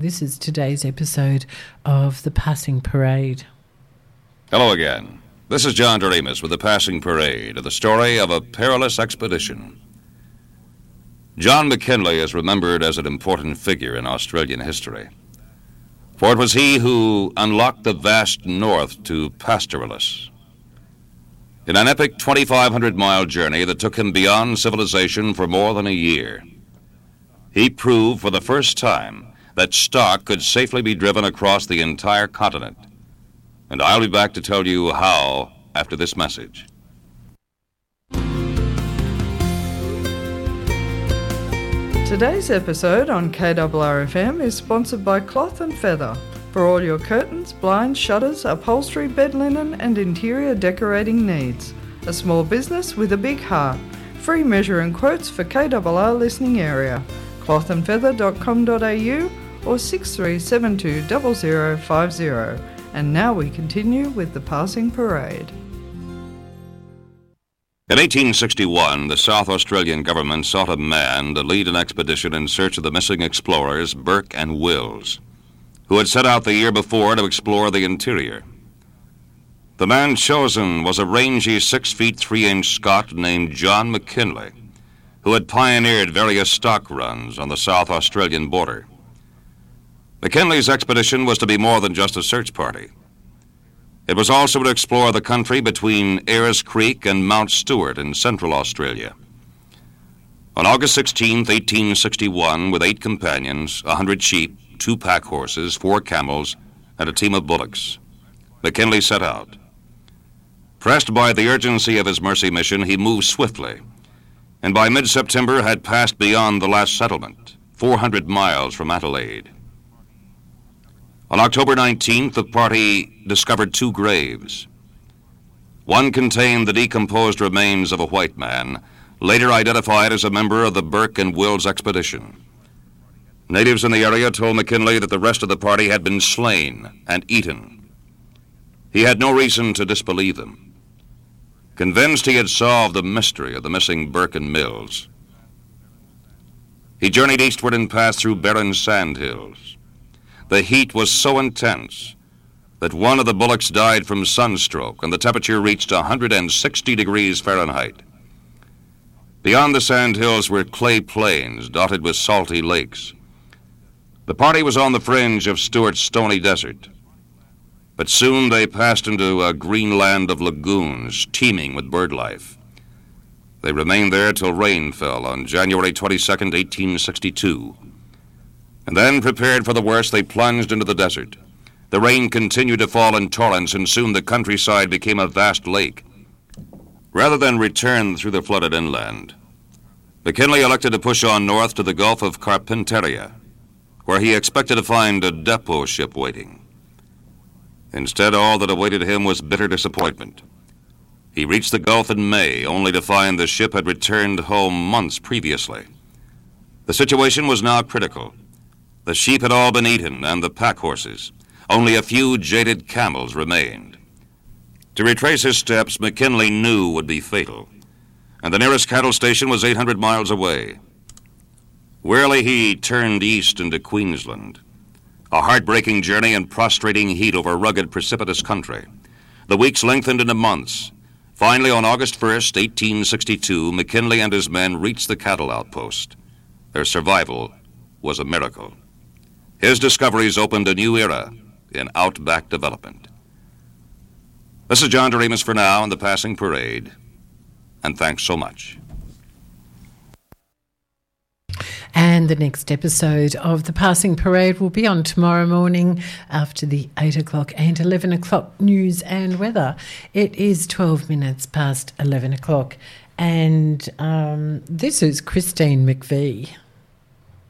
This is today's episode of The Passing Parade. Hello again. This is John Doremus with The Passing Parade, the story of a perilous expedition. John McKinley is remembered as an important figure in Australian history, for it was he who unlocked the vast north to pastoralists. In an epic 2,500-mile journey that took him beyond civilization for more than a year, he proved for the first time that stock could safely be driven across the entire continent. And I'll be back to tell you how after this message. Today's episode on KRRFM is sponsored by Cloth & Feather for all your curtains, blinds, shutters, upholstery, bed linen and interior decorating needs. A small business with a big heart. Free measuring quotes for KRR listening area. clothandfeather.com.au or 6372 0050. And now we continue with The Passing Parade. In 1861, the South Australian government sought a man to lead an expedition in search of the missing explorers Burke and Wills, who had set out the year before to explore the interior. The man chosen was a rangy 6 feet 3 inch Scot named John McKinley, who had pioneered various stock runs on the South Australian border. McKinley's expedition was to be more than just a search party. It was also to explore the country between Ayers Creek and Mount Stewart in central Australia. On August 16, 1861, with 8 companions, 100 sheep, 2 pack horses, 4 camels, and a team of bullocks, McKinley set out. Pressed by the urgency of his mercy mission, he moved swiftly, and by mid-September had passed beyond the last settlement, 400 miles from Adelaide. On October 19th, the party discovered 2 graves. One contained the decomposed remains of a white man, later identified as a member of the Burke and Wills expedition. Natives in the area told McKinley that the rest of the party had been slain and eaten. He had no reason to disbelieve them. Convinced he had solved the mystery of the missing Burke and Mills, he journeyed eastward and passed through barren sandhills. The heat was so intense that one of the bullocks died from sunstroke, and the temperature reached 160 degrees Fahrenheit. Beyond the sandhills were clay plains dotted with salty lakes. The party was on the fringe of Stewart's stony desert, but soon they passed into a green land of lagoons teeming with bird life. They remained there till rain fell on January 22nd, 1862. And then, prepared for the worst, they plunged into the desert. The rain continued to fall in torrents, and soon the countryside became a vast lake. Rather than return through the flooded inland, McKinley elected to push on north to the Gulf of Carpentaria, where he expected to find a depot ship waiting. Instead, all that awaited him was bitter disappointment. He reached the Gulf in May, only to find the ship had returned home months previously. The situation was now critical. The sheep had all been eaten, and the pack horses. Only a few jaded camels remained. To retrace his steps, McKinley knew would be fatal, and the nearest cattle station was 800 miles away. Wearily he turned east into Queensland, a heartbreaking journey in prostrating heat over rugged, precipitous country. The weeks lengthened into months. Finally, on August 1st, 1862, McKinley and his men reached the cattle outpost. Their survival was a miracle. His discoveries opened a new era in outback development. This is John Doremus for now in The Passing Parade, and thanks so much. And the next episode of The Passing Parade will be on tomorrow morning after the 8 o'clock and 11 o'clock news and weather. It is 12 minutes past 11 o'clock, and this is Christine McVie.